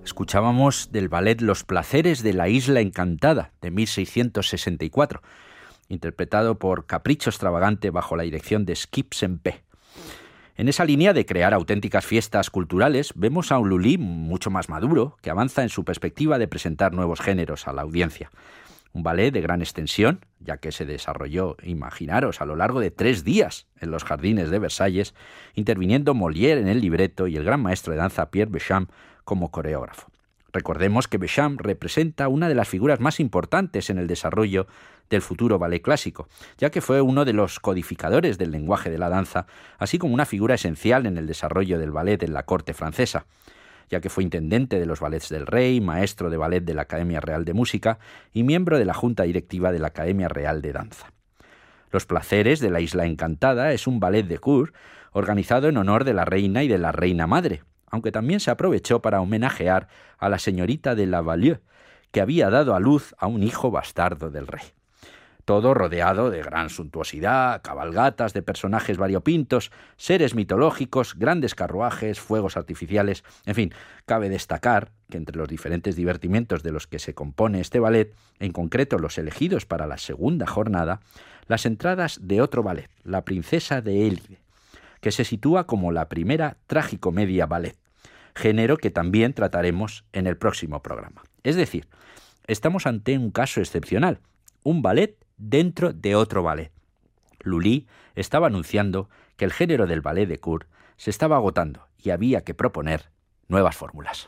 Escuchábamos del ballet Los placeres de la isla encantada, de 1664, interpretado por Capricho Extravagante bajo la dirección de Skip Sempe. En esa línea de crear auténticas fiestas culturales, vemos a un Lully mucho más maduro, que avanza en su perspectiva de presentar nuevos géneros a la audiencia. Un ballet de gran extensión, ya que se desarrolló, imaginaros, a lo largo de 3 días en los jardines de Versalles, interviniendo Molière en el libreto y el gran maestro de danza Pierre Beauchamp como coreógrafo. Recordemos que Beauchamp representa una de las figuras más importantes en el desarrollo del futuro ballet clásico, ya que fue uno de los codificadores del lenguaje de la danza, así como una figura esencial en el desarrollo del ballet en la corte francesa, ya que fue intendente de los ballets del Rey, maestro de ballet de la Academia Real de Música y miembro de la Junta Directiva de la Academia Real de Danza. Los placeres de la Isla Encantada es un ballet de cour organizado en honor de la reina y de la reina madre, aunque también se aprovechó para homenajear a la señorita de la Vallieu, que había dado a luz a un hijo bastardo del rey. Todo rodeado de gran suntuosidad, cabalgatas de personajes variopintos, seres mitológicos, grandes carruajes, fuegos artificiales. En fin, cabe destacar que entre los diferentes divertimientos de los que se compone este ballet, en concreto los elegidos para la segunda jornada, las entradas de otro ballet, La princesa de Élide, que se sitúa como la primera tragicomedia ballet, género que también trataremos en el próximo programa. Es decir, estamos ante un caso excepcional, un ballet dentro de otro ballet. Lully estaba anunciando que el género del ballet de cour se estaba agotando y había que proponer nuevas fórmulas.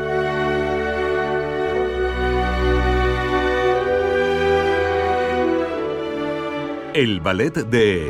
El ballet de...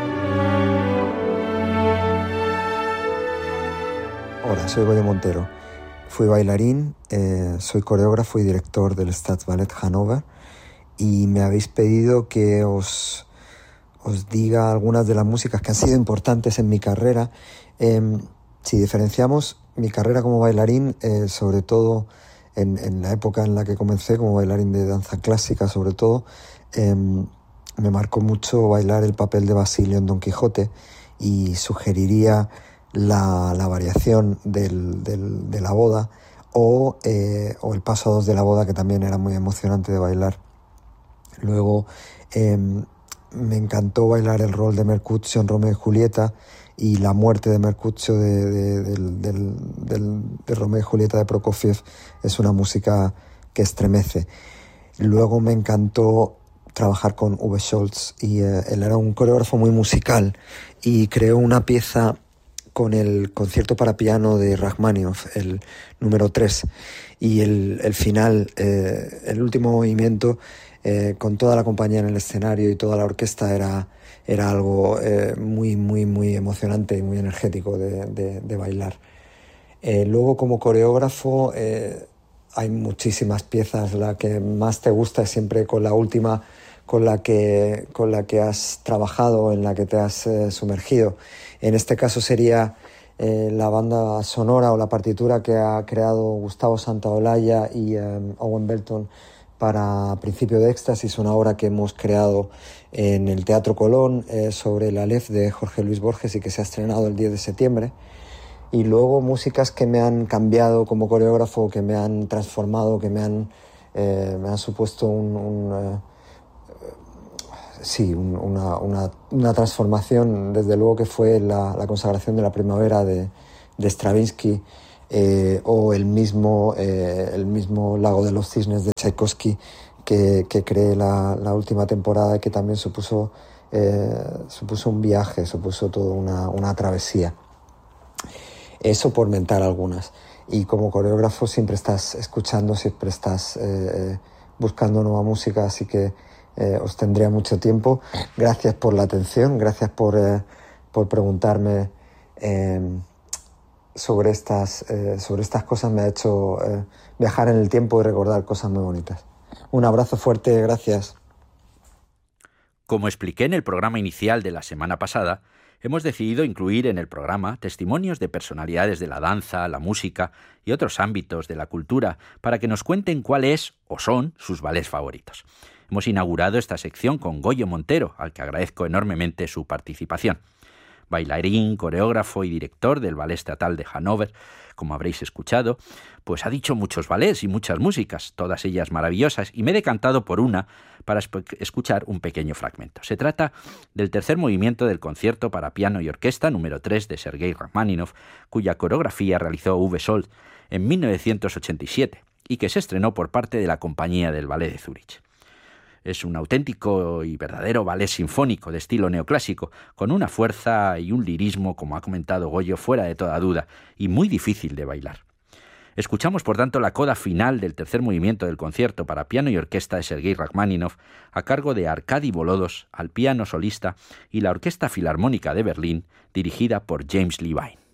Hola, soy Goyo Montero. Fui bailarín, soy coreógrafo y director del Staatsballet Hannover, y me habéis pedido que os diga algunas de las músicas que han sido importantes en mi carrera. Si diferenciamos mi carrera como bailarín, sobre todo en la época en la que comencé como bailarín de danza clásica, sobre todo, me marcó mucho bailar el papel de Basilio en Don Quijote, y sugeriría la variación de la boda o el paso a 2 de la boda, que también era muy emocionante de bailar. Luego me encantó bailar el rol de Mercutio en Romeo y Julieta, y la muerte de Mercutio de Romeo y Julieta de Prokofiev es una música que estremece. Luego me encantó trabajar con Uwe Scholz, y él era un coreógrafo muy musical y creó una pieza con el concierto para piano de Rachmaninoff, el número 3, y el final, el último movimiento, con toda la compañía en el escenario y toda la orquesta, era algo muy, muy, muy emocionante y muy energético de bailar. Luego, como coreógrafo, hay muchísimas piezas. La que más te gusta es siempre con la última con la que has trabajado, en la que te has sumergido. En este caso sería la banda sonora o la partitura que ha creado Gustavo Santaolalla y Owen Belton para Principio de Éxtasis, una obra que hemos creado en el Teatro Colón sobre la Aleph de Jorge Luis Borges, y que se ha estrenado el 10 de septiembre. Y luego músicas que me han cambiado como coreógrafo, que me han transformado, que me han supuesto una transformación. Desde luego que fue la consagración de la primavera de Stravinsky, o el mismo Lago de los Cisnes de Tchaikovsky, que creé la última temporada, y que también supuso un viaje, supuso toda una travesía. Eso por mentar algunas. Y como coreógrafo siempre estás escuchando, siempre estás buscando nueva música, así que os tendría mucho tiempo. Gracias por la atención, gracias por preguntarme sobre estas cosas. Me ha hecho viajar en el tiempo y recordar cosas muy bonitas. Un abrazo fuerte, gracias. Como expliqué en el programa inicial de la semana pasada, hemos decidido incluir en el programa testimonios de personalidades de la danza, la música y otros ámbitos de la cultura, para que nos cuenten cuál es o son sus ballets favoritos. Hemos inaugurado esta sección con Goyo Montero, al que agradezco enormemente su participación. bailarín, coreógrafo y director del Ballet Estatal de Hannover, como habréis escuchado, pues ha dicho muchos ballets y muchas músicas, todas ellas maravillosas, y me he decantado por una para escuchar un pequeño fragmento. Se trata del tercer movimiento del concierto para piano y orquesta número 3 de Sergei Rachmaninoff, cuya coreografía realizó Uwe Solz en 1987 y que se estrenó por parte de la Compañía del Ballet de Zúrich. Es un auténtico y verdadero ballet sinfónico de estilo neoclásico, con una fuerza y un lirismo, como ha comentado Goyo, fuera de toda duda, y muy difícil de bailar. Escuchamos, por tanto, la coda final del tercer movimiento del concierto para piano y orquesta de Sergei Rachmaninoff, a cargo de Arkady Volodos, al piano solista, y la Orquesta Filarmónica de Berlín, dirigida por James Levine.